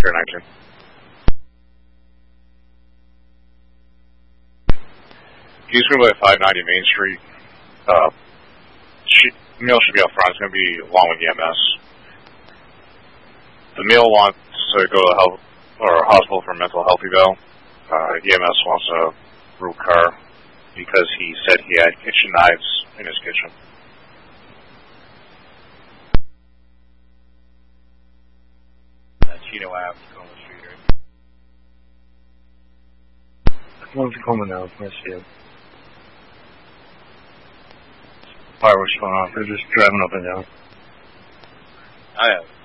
Pier 19. He's going to be at 590 Main Street. Meal should be up front. It's going to be along with EMS. The meal wants to go to health or hospital for mental health eval. EMS wants a root car because he said he had kitchen knives in his kitchen. Chino Ave, Tacoma Street, right? I'm in Tacoma now. I see it. Fireworks going off. They're just driving up and down. I have.